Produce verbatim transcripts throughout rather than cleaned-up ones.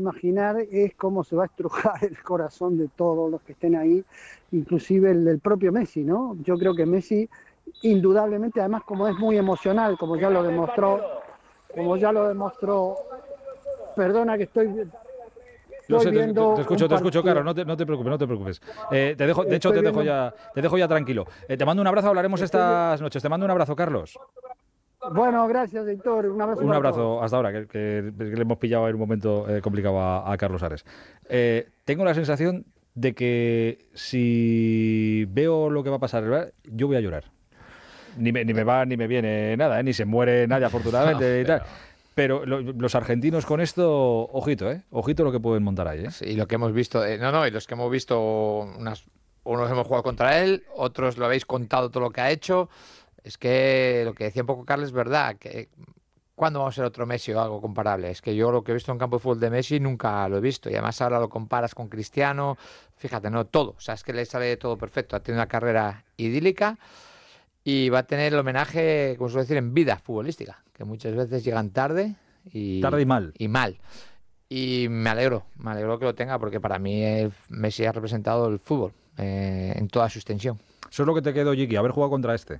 imaginar es cómo se va a estrujar el corazón de todos los que estén ahí, inclusive el del propio Messi, ¿no? Yo creo que Messi, indudablemente, además como es muy emocional, como ya lo demostró, como ya lo demostró, perdona que estoy... No sé, te, te, te escucho, te escucho, Carlos, no te, no te preocupes, no te preocupes. Eh, te dejo, de hecho, te dejo ya, te dejo ya tranquilo. Eh, te mando un abrazo, hablaremos estas noches. Te mando un abrazo, Carlos. Bueno, gracias, Héctor. Un abrazo. Un abrazo hasta ahora, que, que, que le hemos pillado en un momento eh, complicado a, a Carlos Ares. Eh, tengo la sensación de que si veo lo que va a pasar, ¿verdad? Yo voy a llorar. Ni me, ni me va ni me viene nada, ¿eh? Ni se muere nadie, afortunadamente. No, y tal. Pero lo, los argentinos con esto, ojito, ¿eh? Ojito lo que pueden montar ahí, ¿eh? Sí, lo que hemos visto, eh, no, no, y los que hemos visto, unas, unos hemos jugado contra él, otros lo habéis contado todo lo que ha hecho. Es que lo que decía un poco Carlos es verdad, que ¿cuándo vamos a ser otro Messi o algo comparable? Es que yo lo que he visto en campo de fútbol de Messi nunca lo he visto, y además ahora lo comparas con Cristiano, fíjate, no, todo, o sea, es que le sale todo perfecto, ha tenido una carrera idílica y va a tener el homenaje, como suele decir, en vida futbolística, que muchas veces llegan tarde y, tarde y mal. Y mal. Y me alegro, me alegro que lo tenga, porque para mí Messi ha representado el fútbol eh, en toda su extensión. Eso es lo que te quedó, Jiki, haber jugado contra este.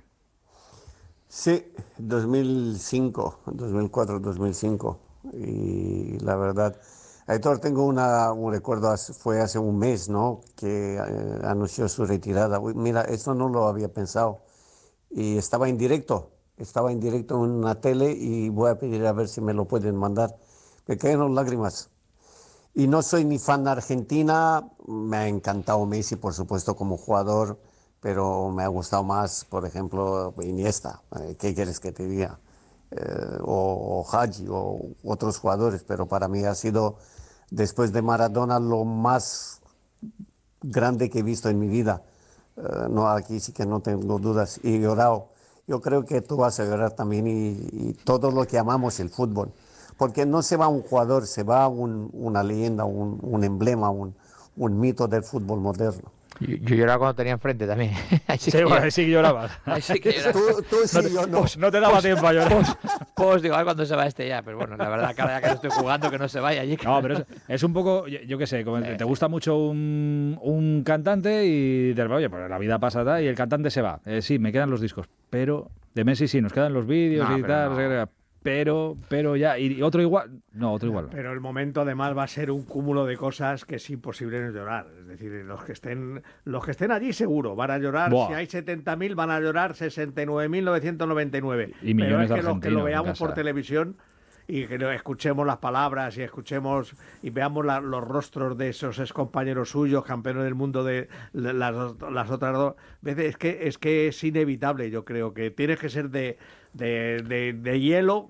Sí, dos mil cinco, dos mil cuatro, dos mil cinco. Y la verdad, Aitor, tengo una, un recuerdo, fue hace un mes, ¿no? Que eh, anunció su retirada. Uy, mira, eso no lo había pensado. Y estaba en directo, estaba en directo en una tele y voy a pedir a ver si me lo pueden mandar. Me cayeron lágrimas. Y no soy ni fan de Argentina, me ha encantado Messi, por supuesto, como jugador, pero me ha gustado más, por ejemplo, Iniesta, ¿qué quieres que te diga? Eh, o, o Hagi, o otros jugadores, pero para mí ha sido, después de Maradona, lo más grande que he visto en mi vida. Uh, no, aquí sí que no tengo dudas, y he llorado. Yo creo que tú vas a llorar también, y, y todo lo que amamos el fútbol, porque no se va un jugador, se va un, una leyenda, un, un emblema, un, un mito del fútbol moderno. Yo, yo lloraba cuando tenía enfrente también. Sí, sí, bueno, ahí sí que llorabas. Ahí sí que lloraba. Tú, tú sí, no te, yo no. Pues, no te daba pues, tiempo a llorar. Pues, pues digo, a ver cuándo se va este ya. Pero bueno, la verdad, cada día que estoy jugando, que no se vaya allí. No, pero es, es un poco, yo, yo qué sé, como te gusta mucho un, un cantante y te oye, pues la vida pasa tal, y el cantante se va. Eh, sí, me quedan los discos, pero de Messi sí, nos quedan los vídeos no, y tal. No. Pero, pero ya, y otro igual, no, otro igual. Pero el momento además va a ser un cúmulo de cosas que es imposible no llorar. Es decir, los que estén, los que estén allí seguro van a llorar. Buah. Si hay setenta mil van a llorar sesenta y nueve mil novecientos noventa y nueve. Y millones pero es que de los que lo veamos por televisión y que escuchemos las palabras y escuchemos y veamos la, los rostros de esos ex compañeros suyos, campeones del mundo de, de las, las otras dos veces, es que es que es inevitable. Yo creo que tienes que ser de, de, de, de hielo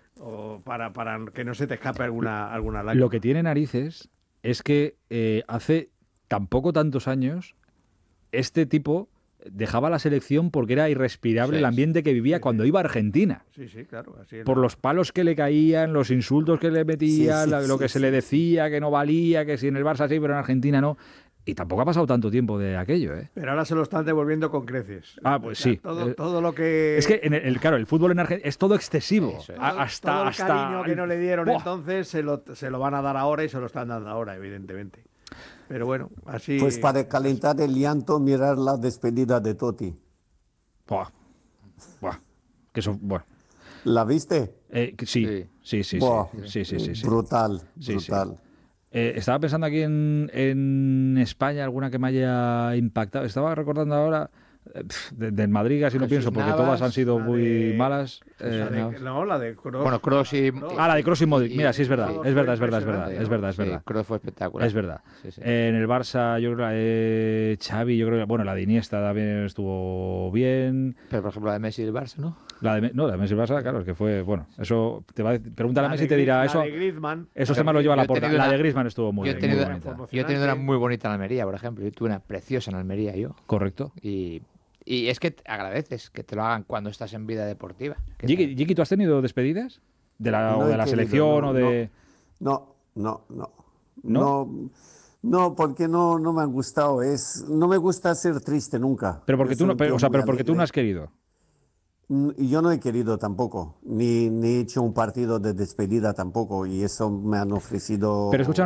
o para, para que no se te escape alguna, alguna lágrima. Lo que tiene narices es que eh, hace tampoco tantos años este tipo dejaba la selección porque era irrespirable sí, el ambiente que vivía sí, cuando sí. iba a Argentina. Sí, sí, claro. Así Por los palos que le caían, los insultos que le metían, sí, sí, la, lo que sí, se sí. le decía, que no valía, que si en el Barça sí, pero en Argentina no. Y tampoco ha pasado tanto tiempo de aquello, ¿eh? Pero ahora se lo están devolviendo con creces. Ah, pues o sea, sí. Todo, todo lo que... Es que, en el, claro, el fútbol en Argentina es todo excesivo. Eso, a, todo, hasta, todo el hasta... cariño que no le dieron ¡Buah! entonces se lo, se lo van a dar ahora y se lo están dando ahora, evidentemente. Pero bueno, así... Pues para calentar el llanto, mirar la despedida de Totti. Buah. Buah. Que eso, bueno. ¿La viste? Eh, sí, sí, sí, sí, Buah, sí, sí, sí, sí. Brutal, sí, brutal. Sí. Eh, estaba pensando aquí en, en España, alguna que me haya impactado. Estaba recordando ahora del de Madrid, casi no pienso, porque Navas, todas han sido muy de, bueno, eh, la de, no, la de Kroos. Bueno, Kroos y... Ah, la de Kroos y Modric. Mira, sí, es verdad. Es verdad, es verdad, es verdad. Es verdad, es verdad. Sí, Kroos fue espectacular. Es verdad. Sí, sí. Eh, en el Barça, yo creo que eh, Xavi, yo creo que... Bueno, la de Iniesta también estuvo bien. Pero, por ejemplo, la de Messi y el Barça, ¿no? La de, no, la de Messi y el Barça, claro, es que fue... Bueno, eso... Te va a, pregúntale a Messi y te dirá... La eso. de Griezmann. Esos temas los lleva a la porta. La de Griezmann estuvo muy yo bien. He tenido, muy una, yo he tenido una muy bonita en Almería, por ejemplo. Yo tuve una preciosa en Almería, yo. Correcto. Y... Y es que agradeces que te lo hagan cuando estás en vida deportiva. Jiki, Jiki, ¿tú has tenido despedidas? ¿De la, no o de la querido, selección no, o de...? No, no, no. ¿No? No, no porque no, no me han gustado. Es, no me gusta ser triste nunca. Pero porque, es tú no, pero, o sea, pero porque alegre. tú no has querido. Y yo no he querido tampoco. Ni, ni he hecho un partido de despedida tampoco. Y eso me han ofrecido... Pero escucha